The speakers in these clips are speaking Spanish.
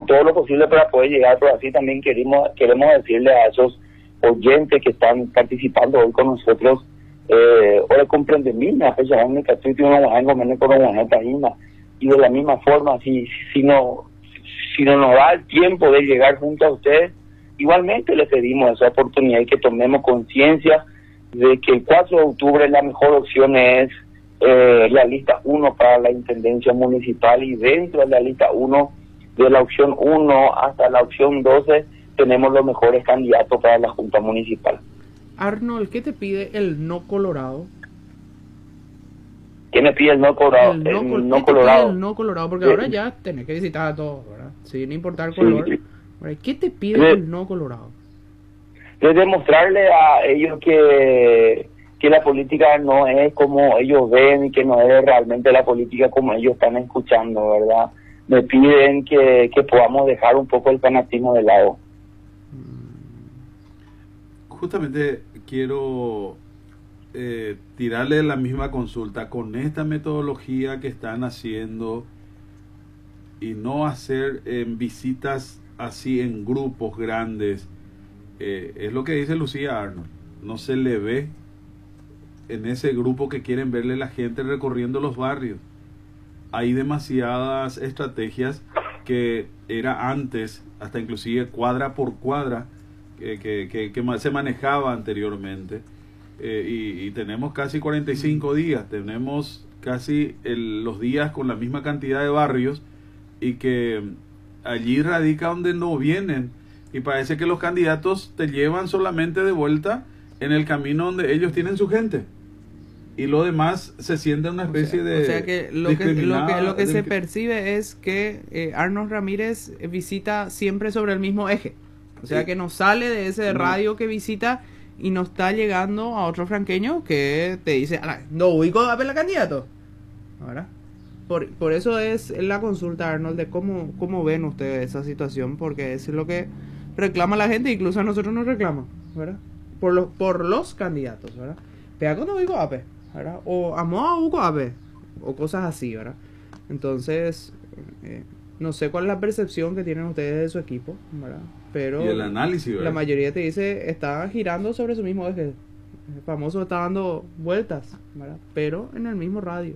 todo lo posible para poder llegar, pero así también queremos decirle a esos oyentes que están participando hoy con nosotros, ahora comprende mina, pues ya única tú tienes una con una y de la misma forma, si no nos da el tiempo de llegar junto a ustedes, igualmente les pedimos esa oportunidad y que tomemos conciencia de que el 4 de octubre la mejor opción es la lista 1 para la intendencia municipal, y dentro de la lista 1, de la opción 1 hasta la opción 12, tenemos los mejores candidatos para la Junta Municipal. Arnold, ¿qué te pide el no colorado? ¿Qué me pide el no colorado? El no colorado. El no colorado, porque ahora ya tenés que visitar a todos, ¿verdad? Sin importar el color. Sí. ¿Qué te pide el no colorado? Es demostrarle a ellos que la política no es como ellos ven y que no es realmente la política como ellos están escuchando, ¿verdad? Me piden que podamos dejar un poco el fanatismo de lado. Justamente quiero tirarle la misma consulta con esta metodología que están haciendo y no hacer visitas así en grupos grandes. Es lo que dice Lucía Arnold, no se le ve en ese grupo que quieren verle la gente recorriendo los barrios. Hay demasiadas estrategias que era antes, hasta inclusive cuadra por cuadra, que se manejaba anteriormente, y tenemos casi 45 días, tenemos casi los días con la misma cantidad de barrios, y que allí radica donde no vienen, y parece que los candidatos te llevan solamente de vuelta en el camino donde ellos tienen su gente, y lo demás se siente una especie de... O sea que lo que se percibe es que Arnold Ramírez visita siempre sobre el mismo eje. O sea, que no sale de ese radio que visita y no está llegando a otro franqueño que te dice, no ubico a ver la candidato. ¿Verdad? Por eso es la consulta, Arnold, de cómo ven ustedes esa situación, porque es lo que reclama la gente, incluso a nosotros nos reclama, ¿verdad? Por los candidatos, ¿verdad? Pega cuando ubico a ver, ¿verdad? O amo a ubico a ver, o cosas así, ¿verdad? Entonces, no sé cuál es la percepción que tienen ustedes de su equipo, ¿verdad? Pero y el análisis, ¿verdad? ¿verdad? La mayoría te dice, está girando sobre su mismo eje. El famoso está dando vueltas, ¿verdad? Pero en el mismo radio.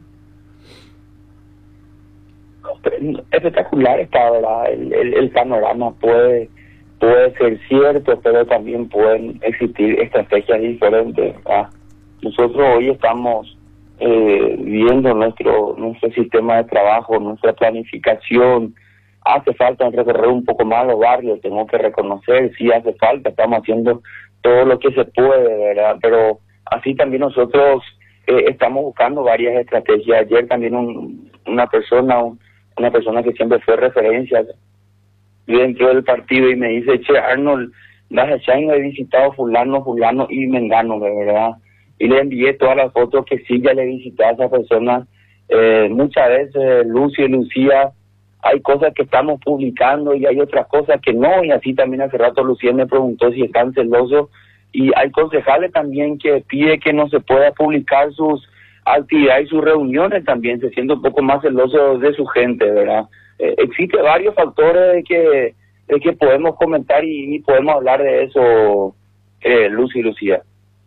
Espectacular está, ¿verdad? El panorama puede ser cierto, pero también pueden existir estrategias diferentes, ¿verdad? Nosotros hoy estamos viendo nuestro sistema de trabajo, nuestra planificación. Hace falta recorrer un poco más los barrios, tengo que reconocer, sí hace falta, estamos haciendo todo lo que se puede, ¿verdad? Pero así también nosotros estamos buscando varias estrategias. Ayer también una persona que siempre fue referencia dentro del partido y me dice, che, Arnold, he visitado fulano y mengano, ¿verdad? Y le envié todas las fotos que sí ya le visité a esa persona. Muchas veces, Lucía, hay cosas que estamos publicando y hay otras cosas que no, y así también hace rato Lucía me preguntó si están celosos, y hay concejales también que pide que no se pueda publicar sus actividades y sus reuniones, también se siente un poco más celoso de su gente, ¿verdad? Existe varios factores de que podemos comentar y podemos hablar de eso, Lucía.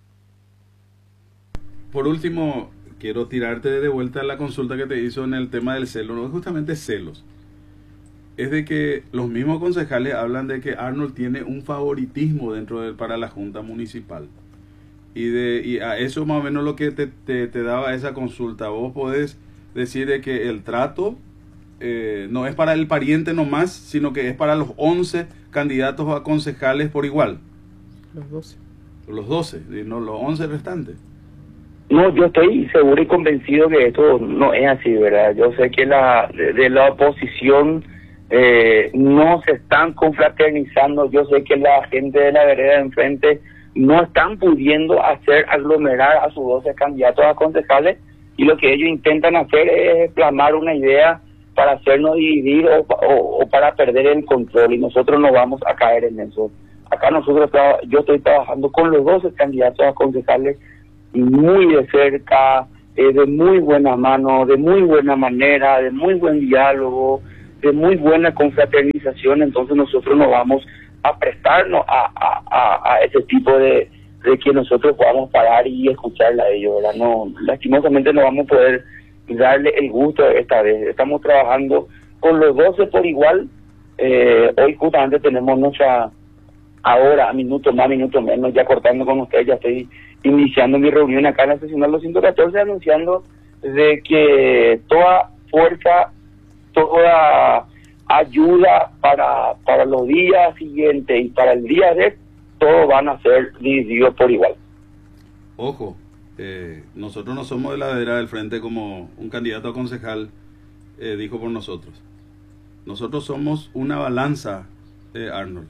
Por último, quiero tirarte de vuelta la consulta que te hizo en el tema del celo. No es justamente celos, es de que los mismos concejales hablan de que Arnold tiene un favoritismo para la Junta Municipal. Y a eso más o menos lo que te daba esa consulta. Vos podés decir de que el trato no es para el pariente nomás, sino que es para los 11 candidatos a concejales por igual. Los 12. Los 12, y no los 11 restantes. No, yo estoy seguro y convencido que esto no es así, ¿verdad? Yo sé que de la oposición no se están confraternizando. Yo sé que la gente de la vereda de enfrente no están pudiendo hacer aglomerar a sus 12 candidatos a concejales, y lo que ellos intentan hacer es plasmar una idea para hacernos dividir o para perder el control, y nosotros no vamos a caer en eso. Acá yo estoy trabajando con los 12 candidatos a concejales muy de cerca, de muy buena mano, de muy buena manera, de muy buen diálogo. de muy buena confraternización, entonces nosotros no vamos a prestarnos a ese tipo de que nosotros podamos parar y escucharla a ellos, ¿verdad? No, lastimosamente no vamos a poder darle el gusto esta vez. Estamos trabajando con los 12 por igual. Hoy justamente tenemos nuestra ahora, minuto más, minuto menos, ya cortando con ustedes, ya estoy iniciando mi reunión acá en la sesión 214, anunciando de que toda fuerza, toda ayuda para los días siguientes y para el día de todos van a ser divididos por igual. Ojo, nosotros no somos de la vereda del frente como un candidato a concejal dijo por nosotros. Nosotros somos una balanza, Arnold.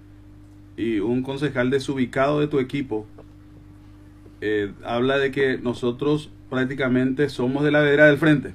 Y un concejal desubicado de tu equipo habla de que nosotros prácticamente somos de la vereda del frente.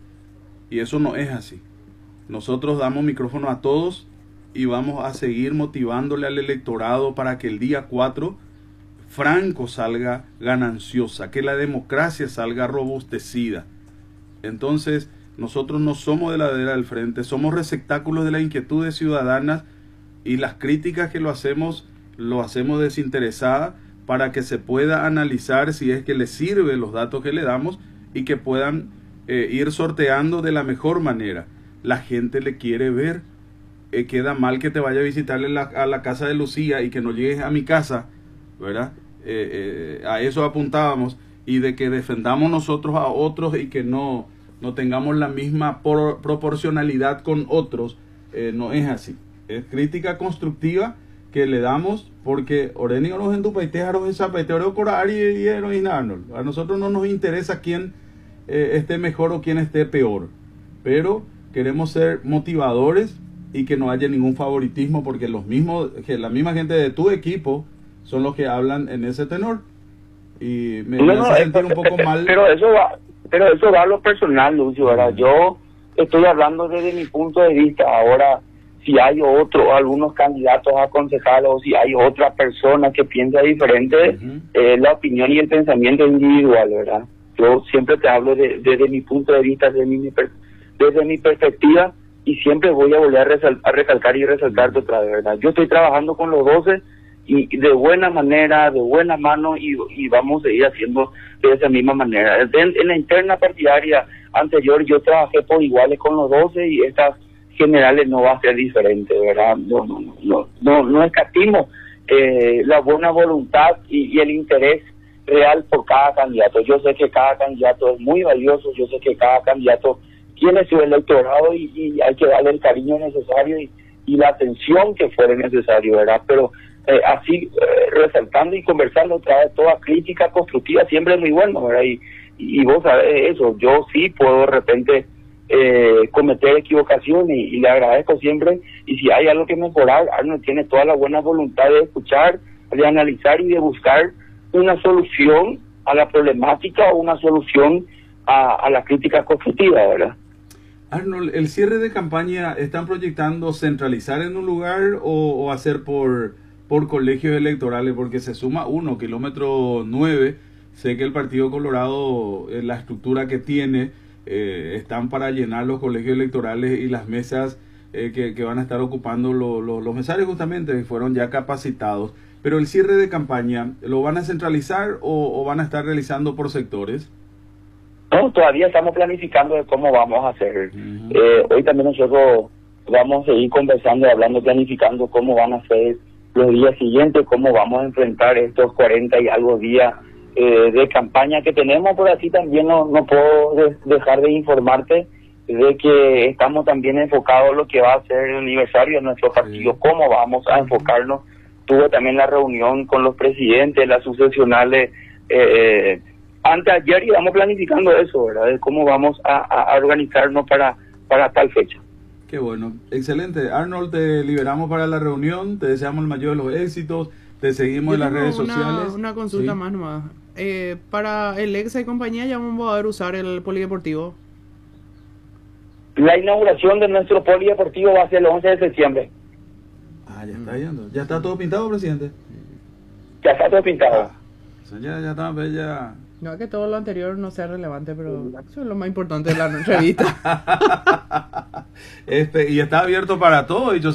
Y eso no es así. Nosotros damos micrófono a todos y vamos a seguir motivándole al electorado para que el día 4 Franco salga gananciosa, que la democracia salga robustecida. Entonces, nosotros no somos de la vereda del frente, somos receptáculos de las inquietudes ciudadanas y las críticas que lo hacemos desinteresada para que se pueda analizar si es que les sirve los datos que le damos y que puedan ir sorteando de la mejor manera. La gente le quiere ver. Queda mal que te vaya a visitarle a la casa de Lucía y que no llegues a mi casa, ¿verdad? A eso apuntábamos, y de que defendamos nosotros a otros y que no tengamos la misma proporcionalidad con otros. No es así. Es crítica constructiva que le damos, porque Orenio los endupaitearon en zapateoro corari y Arnold. A nosotros no nos interesa quién esté mejor o quién esté peor, pero queremos ser motivadores y que no haya ningún favoritismo, porque la misma gente de tu equipo son los que hablan en ese tenor. Y me hace sentir un poco mal. Pero eso va a lo personal, Lucio, ¿verdad? Yo estoy hablando desde mi punto de vista. Ahora, si hay algunos candidatos a concejal, o si hay otra persona que piensa diferente, la opinión y el pensamiento es individual, ¿verdad? Yo siempre te hablo desde mi punto de vista, desde mi perspectiva, y siempre voy a volver a recalcar y resaltarte otra vez, ¿verdad? Yo estoy trabajando con los 12 y de buena manera, de buena mano, y vamos a seguir haciendo de esa misma manera. En la interna partidaria anterior yo trabajé por iguales con los 12 y estas generales no va a ser diferente, ¿verdad? No escatimo la buena voluntad y el interés real por cada candidato. Yo sé que cada candidato es muy valioso, yo sé que cada candidato tiene su electorado y hay que darle el cariño necesario y la atención que fuere necesario, ¿verdad? Pero así, resaltando y conversando otra vez, toda crítica constructiva siempre es muy bueno, ¿verdad? Y vos sabés eso, yo sí puedo de repente cometer equivocaciones y le agradezco siempre, y si hay algo que mejorar, Arnold tiene toda la buena voluntad de escuchar, de analizar y de buscar una solución a la problemática o una solución a la crítica constructiva, ¿verdad? Arnold, el cierre de campaña, ¿están proyectando centralizar en un lugar o hacer por colegios electorales? Porque se suma 1, kilómetro 9. Sé que el Partido Colorado, la estructura que tiene, están para llenar los colegios electorales y las mesas que van a estar ocupando los mesarios justamente, fueron ya capacitados. Pero el cierre de campaña, ¿lo van a centralizar o van a estar realizando por sectores? No, todavía estamos planificando de cómo vamos a hacer. Hoy también nosotros vamos a seguir conversando y hablando, planificando cómo van a ser los días siguientes, cómo vamos a enfrentar estos 40 y algo días de campaña que tenemos. Por así también no puedo dejar de informarte de que estamos también enfocados en lo que va a ser el aniversario de nuestro partido, cómo vamos a enfocarnos. Tuve también la reunión con los presidentes, las sucesionales, anteayer, y vamos planificando eso, ¿verdad? De cómo vamos a organizarnos para tal fecha. Qué bueno, excelente. Arnold, te liberamos para la reunión, te deseamos el mayor de los éxitos, te seguimos en las redes sociales. Una consulta ¿Sí? más nomás. Para el Exa y compañía ya vamos a poder usar el polideportivo. La inauguración de nuestro polideportivo va a ser el 11 de septiembre. Ya está yendo. ¿Ya está todo pintado, presidente? Ya está todo pintado. Ya está, ya No, que todo lo anterior no sea relevante, pero eso es lo más importante de la entrevista. Y está abierto para todo. Y yo